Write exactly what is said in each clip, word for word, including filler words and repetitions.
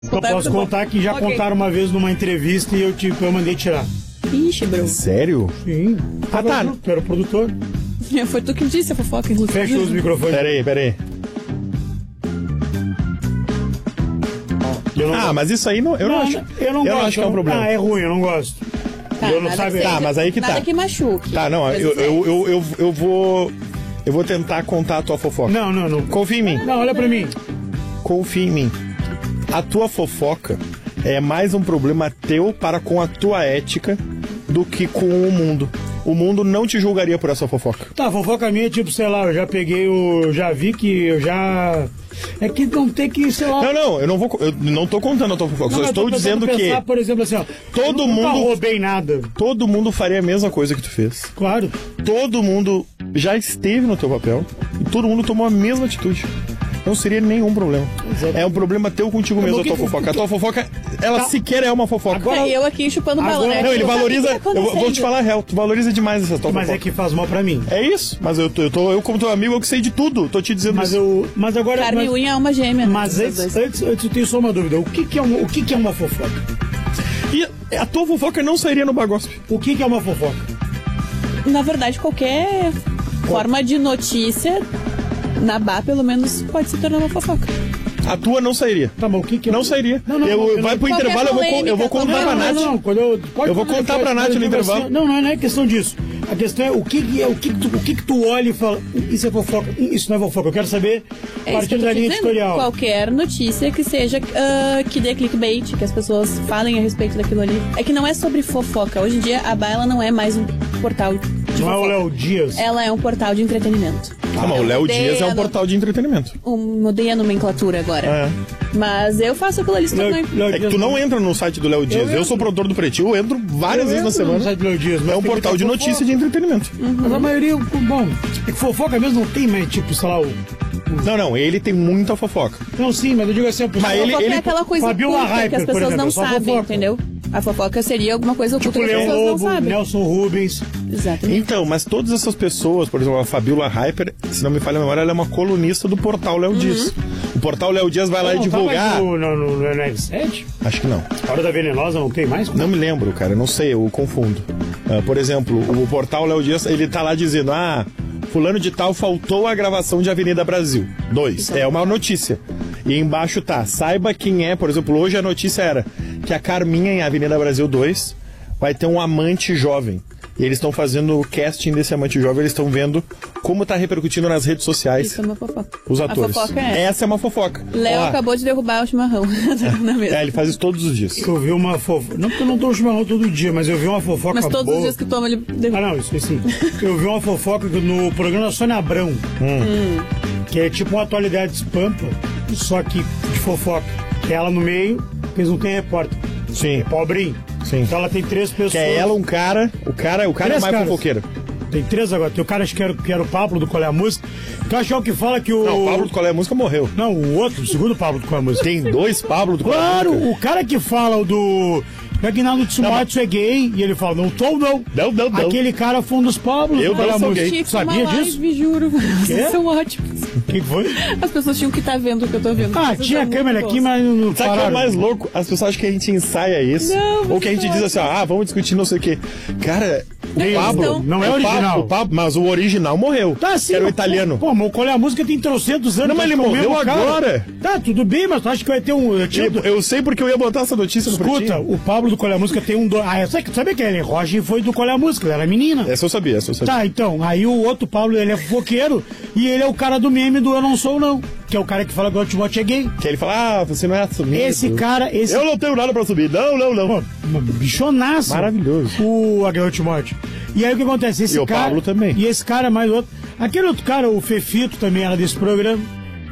Eu posso contar que já okay. contaram uma vez numa entrevista e eu, tipo, eu mandei tirar. Ixi, bro. Sério? Sim. Ah, tá. Tu era o produtor. Foi tu que disse a fofoca, inclusive. Fecha os microfones. Peraí, peraí. Não... Ah, mas isso aí não, eu não, não acho. Eu não, eu gosto, não acho que é um problema. Ah, é ruim, eu não gosto. Tá, eu não sabe. Que tá, seja, mas aí que nada tá. Nada que machuque. Tá, não, eu, eu, eu, eu, eu vou. Eu vou tentar contar a tua fofoca. Não, não, não. Confia em mim. Não, olha pra mim. Confia em mim. A tua fofoca é mais um problema teu para com a tua ética do que com o mundo. O mundo não te julgaria por essa fofoca. Tá, a fofoca minha é tipo, sei lá, eu já peguei o... Já vi que eu já... É que não tem que, sei lá... Não, não, eu não vou... Eu não tô contando a tua fofoca, não, só estou dizendo pensar, que... por exemplo, assim, ó... Todo eu mundo... Nunca roubei nada. Todo mundo faria a mesma coisa que tu fez. Claro. Todo mundo já esteve no teu papel e todo mundo tomou a mesma atitude. Não seria nenhum problema. Exato. É um problema teu contigo mesmo, a tua fofoca. A tua fofoca, ela tá. sequer é uma fofoca. Agora, eu aqui chupando balão. Né? Não, ele valoriza... Tá eu vou te falar a real, tu valoriza demais essa tua mas fofoca. Mas é que faz mal pra mim. É isso, mas eu, tô, eu, tô, eu como teu amigo, eu que sei de tudo, tô te dizendo mas isso. Eu, mas agora... Carne mas, e unha é uma gêmea. Mas né, antes, antes, antes eu tenho só uma dúvida. O que, que, é, uma, o que, que é uma fofoca? E a tua fofoca não sairia no Bagospe. O que, que é uma fofoca? Na verdade, qualquer Qual? forma de notícia... Na Bá, pelo menos, pode se tornar uma fofoca. A tua não sairia. Tá bom, o que que... Não sairia. Não, não, eu, não, vai não, pro intervalo, eu vou, eu vou contar não, pra Nath. Não, não, quando eu... Pode eu vou contar pra Nath no intervalo. Não, não, não é questão disso. A questão é o que que é, o que que tu, o que que tu olha e fala, isso é fofoca, isso não é fofoca. Eu quero saber a é partir da linha editorial. Qualquer notícia que seja, uh, que dê clickbait, que as pessoas falem a respeito daquilo ali. É que não é sobre fofoca. Hoje em dia, a Bá, ela não é mais um portal de Não fofoca. é o Léo Dias. Ela é um portal de entretenimento. Ah, mas o Léo Dias é um portal de entretenimento. Um, mudei a nomenclatura agora. É. Mas eu faço aquilo ali se tornar... É que tu não entra no site do Léo Dias. Eu, eu sou produtor do Pretinho, eu entro várias eu vezes na semana. No site do Léo Dias, é um portal de notícia de entretenimento. Uhum. Mas a maioria, bom, é que fofoca mesmo não tem mais, tipo, sei lá, o... Não, não, ele tem muita fofoca. Não, sim, mas eu digo assim... Mas ele, ele é aquela coisa oculta Hyper, que as pessoas exemplo, não sabem, fofoca. Entendeu? A fofoca seria alguma coisa oculta tipo, que as pessoas Lobo, não sabem. Nelson Rubens. Exatamente. Então, mas todas essas pessoas, por exemplo, a Fabiola Hyper, se não me falha a memória, ela é uma colunista do portal Léo uhum. Dias. O portal Léo Dias vai lá não, e divulgar... Tá no, no, no, no R sete? Acho que não. A Hora da Venenosa não tem mais? Não me lembro, cara, não sei, eu confundo. Uh, por exemplo, o portal Léo Dias, ele tá lá dizendo, ah, fulano de tal faltou a gravação de Avenida Brasil. Dois, é uma notícia. E embaixo tá, saiba quem é, por exemplo, hoje a notícia era que a Carminha em Avenida Brasil dois vai ter um amante jovem. E eles estão fazendo o casting desse amante jovem, eles estão vendo como tá repercutindo nas redes sociais. Isso é uma fofoca. Os atores. A fofoca é essa é uma fofoca. Léo Ó, acabou de derrubar o chimarrão na mesa. É, ele faz isso todos os dias. Eu vi uma fofoca. Não porque eu não tomo chimarrão todo dia, mas eu vi uma fofoca Mas todos boa. os dias que toma ele derruba. Ah, não, isso sim. Eu vi uma fofoca no programa da Sônia Abrão. Hum. Que é tipo uma atualidade de Pampa, só que de fofoca. Que ela no meio, porque eles não tem repórter. Sim. É pobrinho. Sim. Então ela tem três pessoas. Que é ela, um cara. O cara, o cara três é mais caras. fofoqueiro. Tem três agora. Tem o cara que era, que era o Pablo do Qual é a Música. Que eu acho que é o que fala que o. Não, o Pablo do Qual é a Música morreu. Não, o outro, o segundo Pablo do Qual é a Música. Tem dois Pablo do Qual é a Música. Claro, o cara que fala o do. O Aguinaldo Timóteo é gay e ele fala, não tô, não. Não, não, não. Aquele cara foi um dos Pablos. Eu não sou gay. Chico, sabia live, disso? Juro. Vocês são ótimos. O que foi? As pessoas tinham que estar vendo o que eu tô vendo. Ah, Vocês tinha a câmera aqui, bons. Mas não Sabe o que é o mais louco? As pessoas acham que a gente ensaia isso. Não, ou que a gente diz assim, ó, ah, vamos discutir não sei o quê. Cara, o Não, Pablo... então, não é o original. Pablo, o Pablo, mas o original morreu. Tá sim. Era o italiano. Pô, mas o Qual é a Música tem trocentos anos. Não, mas ele morreu agora. Tá, tudo bem, mas tu acha que vai ter um... Eu, tinha... eu, eu sei porque eu ia botar essa notícia no Escuta, Pretinho. o Pablo do Qual é a Música tem um... Do... Ah, sabe, sabe que ele é Roger foi do Qual é a Música, ela era menina. Essa eu sabia, essa eu sabia. Tá, então, aí o outro Pablo, ele é fofoqueiro e ele é o cara do meme do Eu Não Sou Não, que é o cara que fala que o Timóteo é gay. Que ele fala, ah, você não é assumido. Esse cara, esse... Eu não tenho nada pra subir, não, não, não. Pô, bichonaço. Maravilhoso. O Aguinaldo Timóteo. E aí o que acontece? Esse e cara, o Pablo também. E esse cara mais outro. Aquele outro cara, o Fefito, também era desse programa.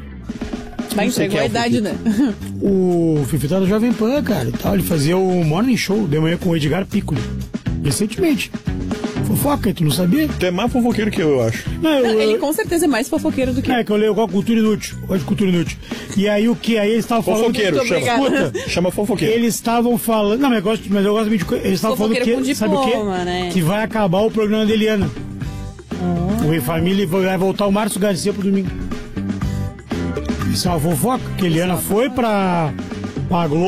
Vai entregou a idade, né? O Fefito era do Jovem Pan, cara. E tal. Ele fazia o Morning Show de manhã com o Edgar Piccoli. Recentemente. Fofoca, tu não sabia? Tu é mais fofoqueiro que eu, eu acho. Não, eu, ele com certeza é mais fofoqueiro do que... É, que eu leio igual Cultura Inútil. Eu gosto de Cultura Inútil. E aí o que? Aí eles estavam falando... Fofoqueiro, chama. Escuta, chama fofoqueiro. Eles estavam falando... Não, mas eu gosto, mas eu gosto de... Eles estavam falando que... Com diploma, sabe o quê? né? Que vai acabar o programa da Eliana. Ah. O Em Família vai voltar o Márcio Garcia pro domingo. Isso é uma fofoca, que a Eliana foi pra... A Globo